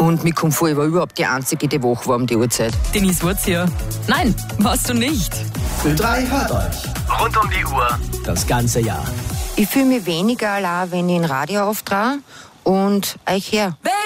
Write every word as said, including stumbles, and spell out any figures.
Und mir kommt vor, ich war überhaupt die Einzige, die wach war um die Uhrzeit. Denise Wurz hier. Nein, warst du nicht. Ö drei hört euch. Rund um die Uhr. Das ganze Jahr. Ich fühle mich weniger allein, wenn ich ein Radio auftrage und euch her.